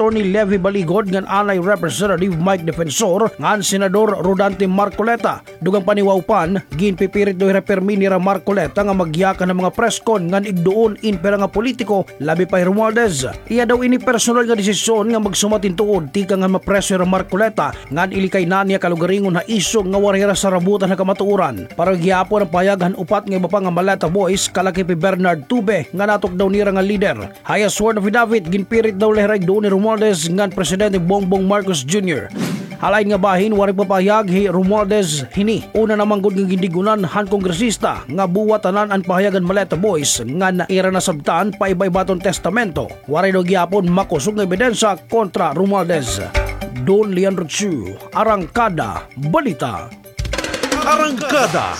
Attorney Levi Baligod ngan anay Representative Mike Defensor ngan Senador Rodante Marcoleta. Dugang paniwawpan, ginpipirit do repermi ni Marcoleta nga magyakan ng mga preskon ngan igdoon in pera nga politiko labi pa Romualdez. Iya daw ini personal nga desisyon nga magsumatin tuod tika nga mapreso ni Marcoleta ngan ilikay na niya kalugaringon na isyo nga warira sa rabutan na kamatuuran. Para gyapon ang payagan upat nga iba pa nga Maleta Boys kalaki pi Bernard Tube nga natok daw nira nga leader. Highest sworn affidavit ginpirit daw leherag doon ni Romualdez ngan Presidente Bongbong Marcos Jr. Halain nga bahin wari papahayag hi Romualdez hini. Una namang gud nga gindigunan han kongresista nga buwatanan ang pahayagan Maleta Boys nga naira na sabtan pa iba-ibaton testamento. Wari daw gyapon makusog nga ebidensya kontra Romualdez. Don Leandro Chu, Arangkada, Balita. Arangkada.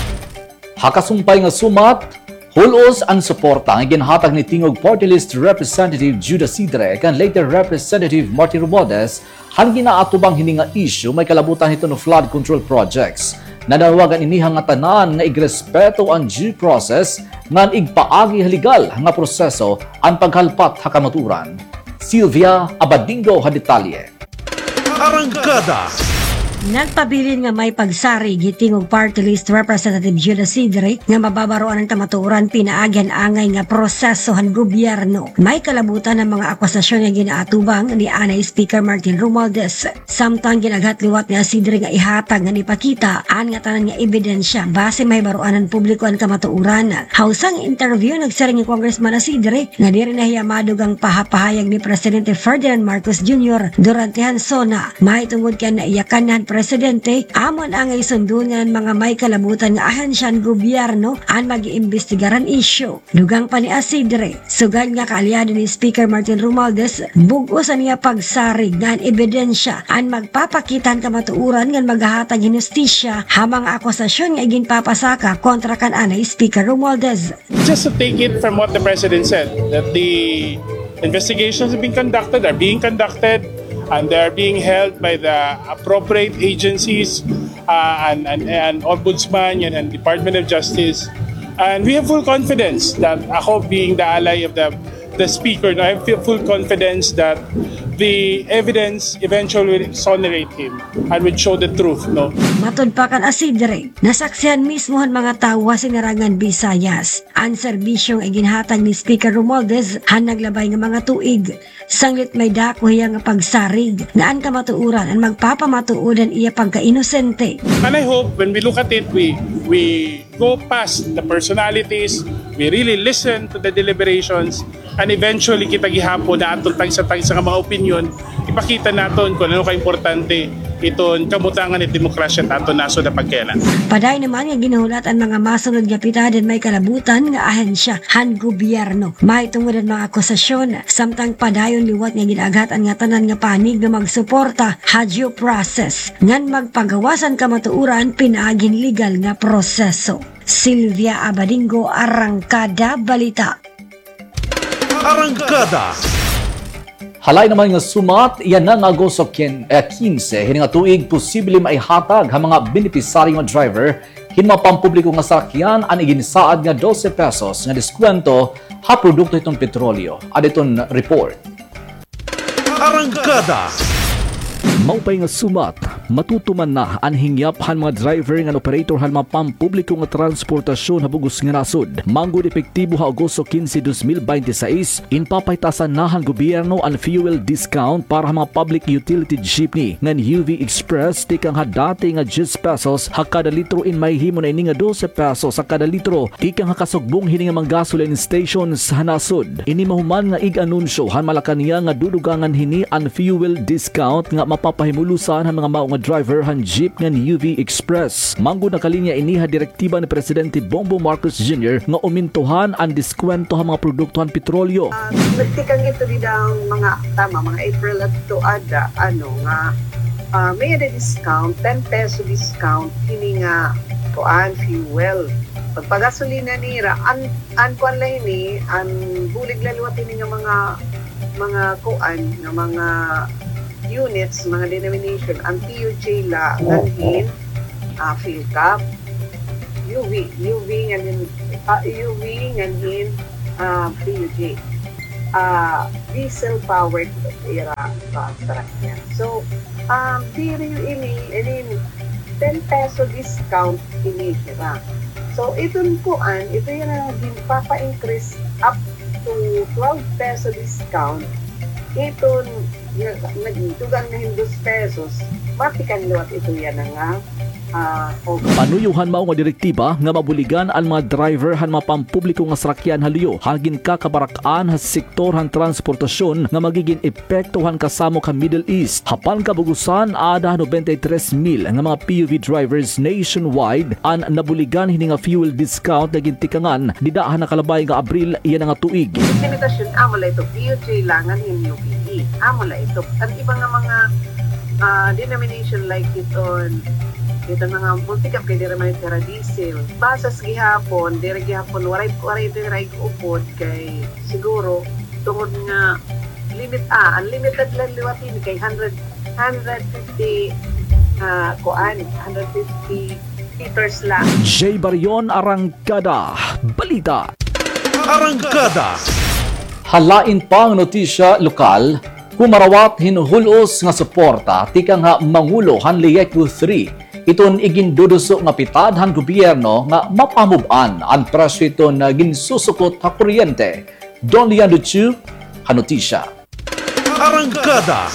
Hakasumpay nga sumat, hulos ang suporta ang ginhatag ni Tingog Party List Representative Judas Sidre kan later Representative Martin Romualdez han ginaatubang hini nga issue may kalabutan hito no flood control projects. Nanawagan inihang nga tanan nga igrespeto ang due process ngan igpaagi haligal nga proseso ang paghalpat hakamaturan. Sylvia Abadingo ha detalye. Arangkada. Nagpabilin nga may pagsari gitingog Party List Representative Judas Sidre nga mababaroan ang kamatuoran pinaagyan angay nga prosesohan gobyerno. May kalabutan ng mga akusasyon nga ginaatubang ni anay Speaker Martin Romualdez. Samtang ginaghatliwat nga Sidre nga ihatag nga nipakita an nga tanan nga ebidensya base may baroan ng publiko ang kamatuoran. Hausang interview nagsaring ni Congressman na Sidre nga diri na hiyamadog ang pahapahayag ni Presidente Ferdinand Marcos Jr. durante hansona. May tungod kay naiyakan Presidente, amon angay sundungan mga may kalabutan nga ahensyan gobyerno ang mag-iimbestigaran isyu. Dugang pa ni Asidre, sugad nga kaalyado ni Speaker Martin Romualdez, bugosan niya pagsarig nga ebidensya ang magpapakitan kamatuuran nga maghahatag hinustisya hamang akusasyon nga ginpapasaka kontra kan anay Speaker Romualdez. Just to take it from what the President said, that the investigations are being conducted, and they're being held by the appropriate agencies and Ombudsman and Department of Justice. And we have full confidence that ako being the ally of the Speaker, I have full confidence that the evidence eventually will exonerate him and will show the truth. No? Matod pa kan Asidre, nasaksihan mismo ang mga tawa sinarangan Visayas. Ang serbisyong iginhatag ni Speaker Romualdez han naglabay ng mga tuig. Sanglit may dako hiya nga pagsarig nga ang kamatuuran ang magpapamatuudan iya pagka-inosente. And I hope when we look at it, we go past the personalities, we really listen to the deliberations, and eventually kita gihapon na atong tagsa-tagsa nga mga opinion, ipakita naton kung ano ka-importante iton kamutangan ni demokrasya at aton naso na pagkailan. Paday naman nga ginuhulat ang mga masunod nga pitaden may kalabutan nga ahensya han gobyerno. May tungod ang mga akusasyon samtang padayon liwat nga ginagatan nga tanan nga panig nga magsuporta hadyo process ngan magpagawasan kamatuuran pinaagin legal nga proseso. Sylvia Abadingo, Arangkada, Balita. Arangkada. Halay naman nga sumat, iyan na nga Agosto 15, hini nga tuig posible maihatag ang mga benepisary nga driver hin mga pampubliko nga sakyan ang iginisaad nga 12 pesos nga diskwento ha produkto itong petrolyo. Ad itong report. Arangkada. Maupay nga sumat, matutuman na ang hingyap han mga driver nga operator han mga pampubliko nga transportasyon habugos nga nasod. Manggod epektibo ha Agosto 15, 2026, inpapaytasan na han gobyerno ang fuel discount para mga public utility jeepney nga UV Express tikang ha dati nga 10 pesos ha kada litro in may himo na ini nga 12 pesos sa kada litro tikang ha kasugbong hini nga mga gasoline stations ha nasod. Ini mahuman nga ig-anunsyo han Malacania nga dudugangan hini ang fuel discount nga mapapahimulusan ang mga mao nga driver han jeep nga UV Express. Manggod na kalinya iniha direktiba ni Presidente Bongbong Marcos Jr. nga umintuhan ang diskwento ang mga produkto han petrolyo. Nagtikang ito din ang mga April at tuada nga may discount, 10 peso discount hini nga kuan fuel. Pagpagasolina nira an kuan la hini an bulig laliwat hini nga mga kuan nga mga units, mga denomination, ang PUJ la, ganhin, PhilCap, UV, ganhin, PUJ. diesel-powered era truck niya. So, diri ini 10 peso discount ini kira. So, ito yung papa-increase up to 12 peso discount. Ito, nagtugang na 2 pesos, matikan liwat ito yan nga Panuyuhan mao nga direktiba nga mabuligan ang mga driver han mapampubliko nga sasakyan haliyo hangin kakabarakan sa sektor han transportasyon nga magiging epektuhan kasamo ka Middle East. Hapan kabugusan ada 93,000 nga mga PUV drivers nationwide ang nabuligan hini nga fuel discount na gintikangan didahan na kalabay nga Abril iyan nga tuig. Limitasyon amula ito PUJ langan hindi UPE. Amula ito at iba nga mga denomination like ito nga multikap kay diri man tira diesel. Basas gihapon, diri gihapon waray diri upod kay siguro tungod nga unlimited lang liwatin kay 150 liters lang. Jay Barion, Arangkada, Balita. Arangkada. Halain pang notisya lokal, kumarawat hinuhulos nga suporta tika nga Mangulo han Lieco 3. Iton iginduduso nga pitad han gobyerno nga mapamuban ang presyo ito na ginsusukot ha kuryente. Don Leandro Chu, hanotisya. Arangkada.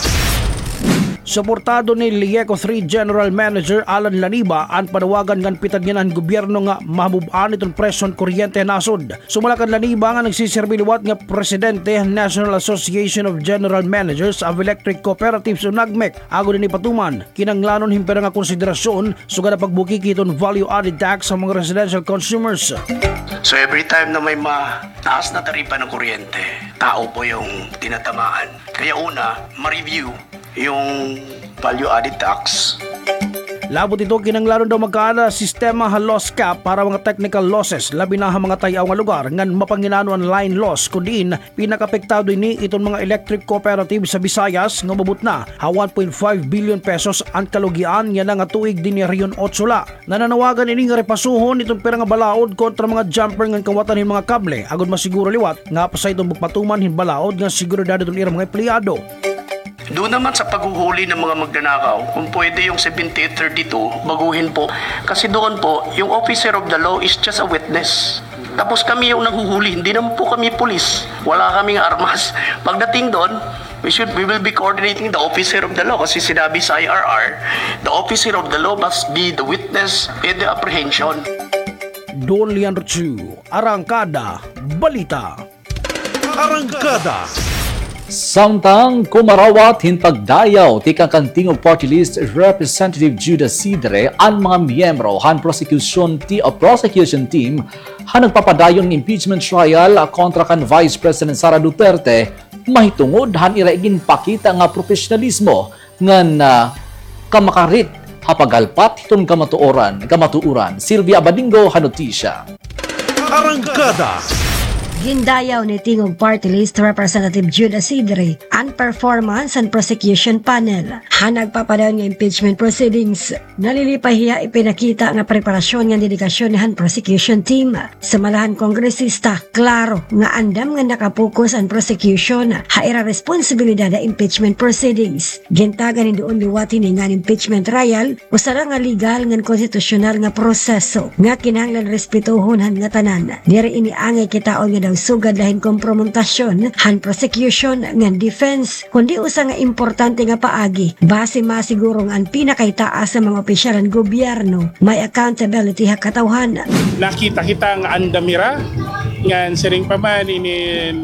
Suportado ni Lieco 3 General Manager Alan Laniba ang panawagan ng pitad niya ng gobyerno nga mahabubaan itong presyon kuryente nasod. Sumalakan Laniba nga nagsisirbiliwat nga Presidente National Association of General Managers of Electric Cooperatives o NAGMEC. Ago din ipatuman, kinanglanon himpera nga konsiderasyon sugad na pagbukiki itong value-added tax sa mga residential consumers. So every time na may mataas na taripa ng kuryente, tao po yung tinatamaan. Kaya una, ma-review yung value-added tax. Labot ito, kinanglanon daw magkaana sistema ha loss cap para mga technical losses, labi na mga tayaw nga lugar ngan mapanginano ang line loss kundin pinakapektado ni itong mga electric cooperative sa Visayas nga mabut na ha 1.5 billion pesos ang kalugian yan nga tuig din ni Rion 8 la. Nananawagan ini nga repasuhon itong pera nga balaod kontra mga jumper nga kawatan hin mga kable agud masiguro liwat nga pa sa itong magpatuman hin balaod nga seguridad itong irang mga empleyado. Doon naman sa paghuhuli ng mga magnanakaw, kung pwede yung 7832, baguhin po. Kasi doon po, yung officer of the law is just a witness. Tapos kami yung nanghuhuli, hindi naman po kami pulis. Wala kaming armas. Pagdating doon, we will be coordinating the officer of the law. Kasi sinabi sa IRR, the officer of the law must be the witness in the apprehension. Don Leandro Chu, Arangkada, Balita. Arangkada. Samtang kumarawat hinpagdayaw tika kantingog party list Representative Judah Sidre ang mga miyembro han prosecution team han nagpapadayon ng impeachment trial kontra kan Vice President Sara Duterte mahitungod han iraigin pakita nga profesionalismo ngan kamakarit hapagalpat hiton kamatuuran. Sylvia Abadingo, hanotisya. Arangkada. Gindayaw ni Tingog Party List Representative Judah Sidre ang performance and prosecution panel. Nagpapadayon ng impeachment proceedings. Nalilipahiya ipinakita nga preparasyon ng dedikasyon ng prosecution team. Sa malahan kongresista, klaro nga andam nga nakapokus ang prosecution haira responsibilidad ng impeachment proceedings. Gintagan ni doon liwatin nga impeachment trial usara nga legal nga konstitusyonal nga proseso nga kinahanglan respetuhon nga tanan. Diri iniangay kitaon nga sugad lahin kompromentasyon han prosecution ngan defense kundi usa nga importante nga paagi base masiguro ang pinakaitaas sa mga opisyal ng gobyerno may accountability ha katawhan. Nakita kita nga andamira ngan siring paman inin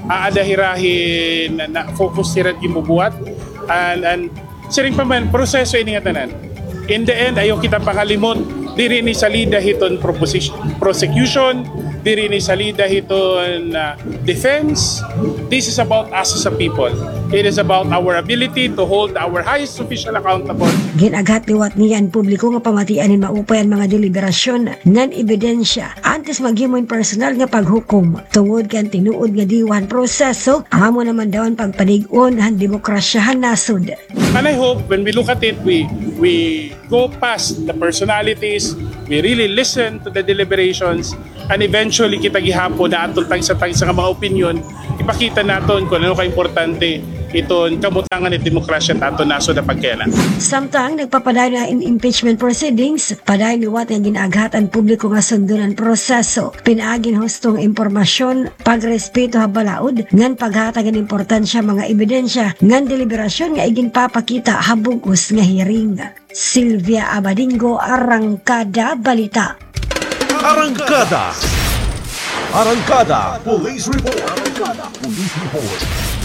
aadahirahin na focus sirat imubuhat and siring paman proseso ini nga tanan. In the end ayo kita pakalimot diri ni salida hiton prosecution, diri ni salida hiton defense. This is about us as a people. It is about our ability to hold our highest official accountable. Ginaghat liwat niyan publiko nga pamatian ni maupay ang mga deliberasyon nan ebidensya antes maghimoy personal nga paghukom tungod kan tinuod nga diwan proseso amo naman daw ang pagpalig-on han demokrasyahan nasod. And I hope when we look at it, we go past the personalities, we really listen to the deliberations, and eventually kita gihapon na atol tagsa nga mga opinion, ipakita naton kung ano ka-importante iton kamutangan at demokrasya tato naso na pagkailan. Samtang nagpapaday na in impeachment proceedings, paday liwat nga ginaagatan publiko nga sundunan proseso. Pinaagin hustong impormasyon, pagrespeto habalaod, ngan paghatag ng importansya mga ebidensya, ngan deliberasyon nga igin papakita habugos nga hearing. Sylvia Abadingo, Arangkada Balita. Arangkada. Arangkada Police Report. Arangkada Police Report.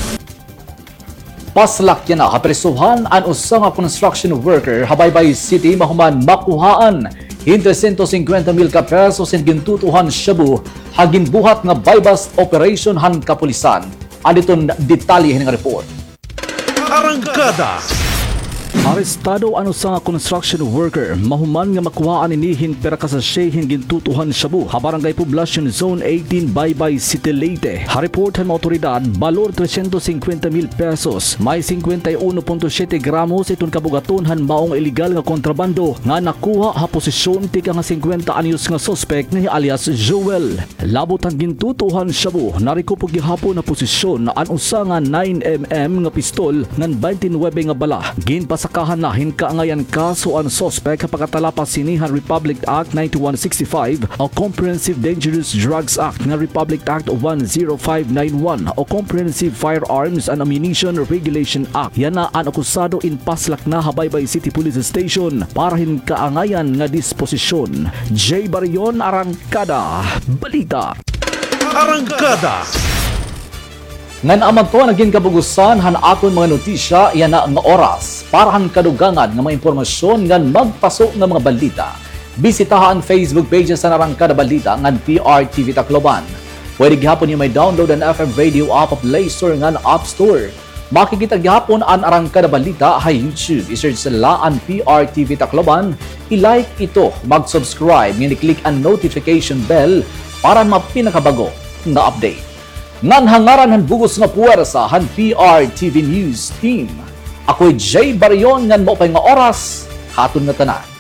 Paslak yan na kapresuhan ang usa nga construction worker Habaybay City mahuman makuhaan 150,000 ka pesos in gintutuhan shabu hagin buhat nga bypass operation han kapulisan. Aditon detalye nga report. Arangkada. Arestado ano sa construction worker mahuman nga makuhaan inihin pera kasasyehin gintutuhan shabu ha Barangay Poblacion Zone 18 Baybay City Leyte. Hareportan mga otoridad balor 350,000 pesos may 51.7 gramos itong kabugatunhan maong illegal nga kontrabando nga nakuha ha posisyon tika nga 50 anyos nga suspect ni alias Joel. Labot ang gintutuhan shabu narikupog gihapon na posisyon na an usa nga 9mm nga pistol ngan 29 nga bala ginpasakahan na hinkaangayan kaso ang suspect pagkatalapas sinihan Republic Act 9165 o Comprehensive Dangerous Drugs Act nga Republic Act 10591 o Comprehensive Firearms and Ammunition Regulation Act. Yan na ang akusado in Paslak na Habaybay City Police Station para hinkaangayan nga disposisyon. J. Barion, Arangkada Balita. Arangkada. Ngan amang to naging kabugusan han aton mga notisya yan na nga oras para han kadugangan nga mga impormasyon ngan magpasok nga mga balita. Bisitaha ang Facebook page sa Arangkada Balita ngan PRTV Tacloban. Pwede gihapon niyo may download ang FM radio app of Play Store ngan App Store. Makikita gihapon ang Arangkada Balita sa YouTube. I-search sila ang PRTV Tacloban. I-like ito, mag-subscribe, ngan i-click ang notification bell para mapinakabago nga update. Ngan hangaran han bugos nga puwersa han PRTV News Team. Ako'y Jay Barion ngan mo pay nga oras, hatun nga tanan.